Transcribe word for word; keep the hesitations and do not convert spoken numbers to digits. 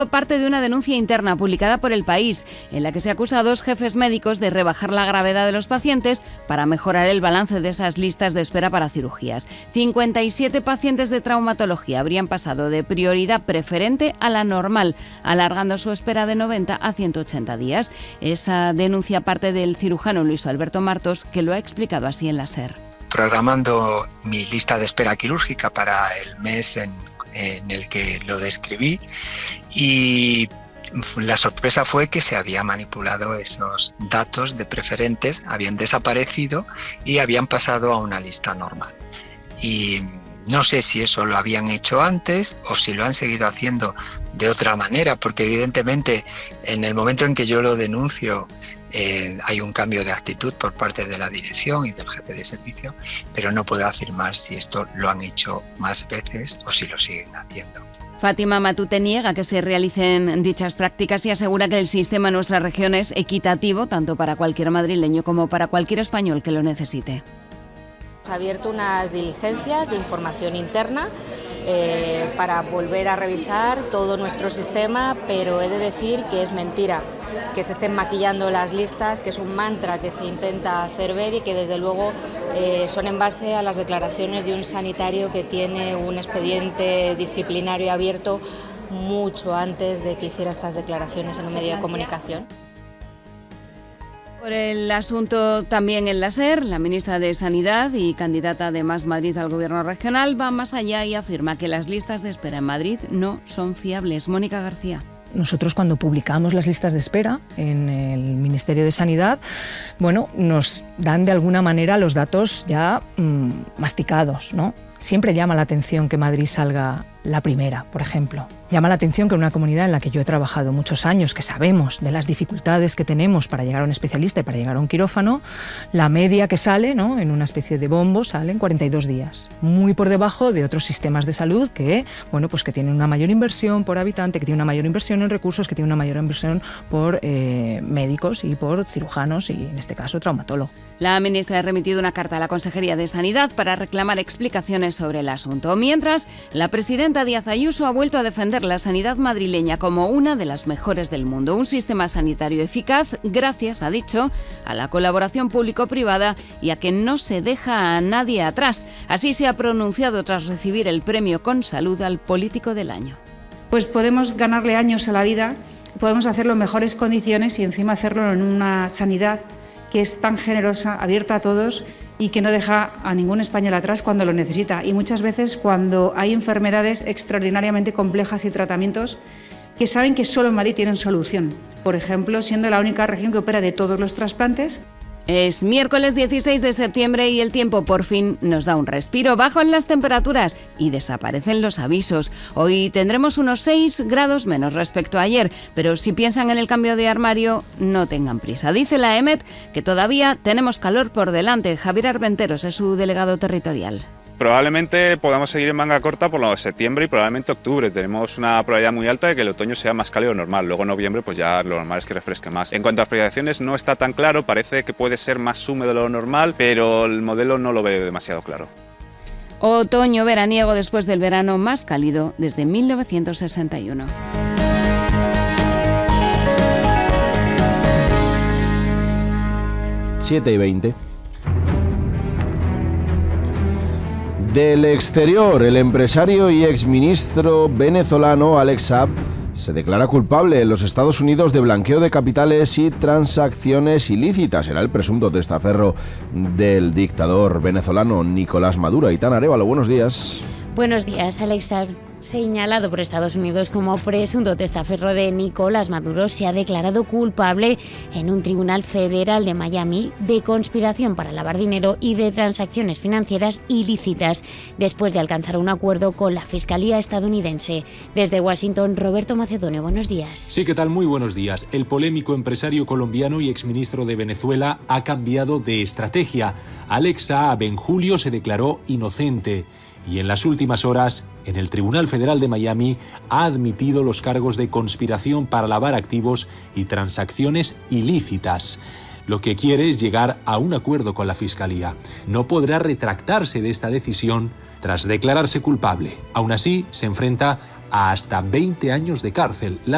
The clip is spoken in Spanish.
Parte de una denuncia interna publicada por El País, en la que se acusa a dos jefes médicos de rebajar la gravedad de los pacientes para mejorar el balance de esas listas de espera para cirugías. cincuenta y siete pacientes de traumatología habrían pasado de prioridad preferente a la normal, alargando su espera de noventa a ciento ochenta días. Esa denuncia parte del cirujano Luis Alberto Martos, que lo ha explicado así en la SER. Programando mi lista de espera quirúrgica para el mes en en el que lo describí, y la sorpresa fue que se había manipulado esos datos de preferentes, habían desaparecido y habían pasado a una lista normal. Y no sé si eso lo habían hecho antes o si lo han seguido haciendo de otra manera, porque evidentemente en el momento en que yo lo denuncio eh, hay un cambio de actitud por parte de la dirección y del jefe de servicio, pero no puedo afirmar si esto lo han hecho más veces o si lo siguen haciendo. Fátima Matute niega que se realicen dichas prácticas y asegura que el sistema en nuestra región es equitativo tanto para cualquier madrileño como para cualquier español que lo necesite. Se ha abierto unas diligencias de información interna eh, para volver a revisar todo nuestro sistema, pero he de decir que es mentira que se estén maquillando las listas, que es un mantra que se intenta hacer ver y que desde luego eh, son en base a las declaraciones de un sanitario que tiene un expediente disciplinario abierto mucho antes de que hiciera estas declaraciones en un medio de comunicación. Por el asunto también en la SER, la ministra de Sanidad y candidata de Más Madrid al gobierno regional va más allá y afirma que las listas de espera en Madrid no son fiables. Mónica García. Nosotros cuando publicamos las listas de espera en el Ministerio de Sanidad, bueno, nos dan de alguna manera los datos ya mmm, masticados, ¿no? Siempre llama la atención que Madrid salga la primera, por ejemplo. Llama la atención que en una comunidad en la que yo he trabajado muchos años, que sabemos de las dificultades que tenemos para llegar a un especialista y para llegar a un quirófano, la media que sale, ¿no?, en una especie de bombo sale en cuarenta y dos días. Muy por debajo de otros sistemas de salud que, bueno, pues que tienen una mayor inversión por habitante, que tienen una mayor inversión en recursos, que tienen una mayor inversión por eh, médicos y por cirujanos y, en este caso, traumatólogos. La ministra ha remitido una carta a la Consejería de Sanidad para reclamar explicaciones sobre el asunto. Mientras, la presidenta Díaz Ayuso ha vuelto a defender la sanidad madrileña como una de las mejores del mundo. Un sistema sanitario eficaz gracias, ha dicho, a la colaboración público-privada y a que no se deja a nadie atrás. Así se ha pronunciado tras recibir el premio Con Salud al Político del Año. Pues podemos ganarle años a la vida, podemos hacerlo en mejores condiciones y encima hacerlo en una sanidad que es tan generosa, abierta a todos y que no deja a ningún español atrás cuando lo necesita. Y muchas veces cuando hay enfermedades extraordinariamente complejas y tratamientos que saben que solo en Madrid tienen solución. Por ejemplo, siendo la única región que opera de todos los trasplantes. Es miércoles dieciséis de septiembre y el tiempo por fin nos da un respiro. Bajan las temperaturas y desaparecen los avisos. Hoy tendremos unos seis grados menos respecto a ayer, pero si piensan en el cambio de armario, no tengan prisa. Dice la E M E T que todavía tenemos calor por delante. Javier Armenteros es su delegado territorial. Probablemente podamos seguir en manga corta por lo de septiembre y probablemente octubre. Tenemos una probabilidad muy alta de que el otoño sea más cálido normal. Luego en noviembre pues ya lo normal es que refresque más. En cuanto a las precipitaciones no está tan claro, parece que puede ser más húmedo de lo normal, pero el modelo no lo ve demasiado claro. Otoño veraniego después del verano más cálido desde mil novecientos sesenta y uno. siete y veinte. Del exterior, el empresario y exministro venezolano Alex Saab se declara culpable en los Estados Unidos de blanqueo de capitales y transacciones ilícitas. Era el presunto testaferro del dictador venezolano Nicolás Maduro. Aitana Arévalo, buenos días. Buenos días, Alex Saab, señalado por Estados Unidos como presunto testaferro de Nicolás Maduro, se ha declarado culpable en un tribunal federal de Miami de conspiración para lavar dinero y de transacciones financieras ilícitas, después de alcanzar un acuerdo con la Fiscalía estadounidense. Desde Washington, Roberto Macedonio, buenos días. Sí, ¿qué tal? Muy buenos días. El polémico empresario colombiano y exministro de Venezuela ha cambiado de estrategia. Alex Saab en julio se declaró inocente y en las últimas horas, en el Tribunal Federal de Miami, ha admitido los cargos de conspiración para lavar activos y transacciones ilícitas. Lo que quiere es llegar a un acuerdo con la Fiscalía. No podrá retractarse de esta decisión tras declararse culpable. Aún así, se enfrenta a hasta veinte años de cárcel. La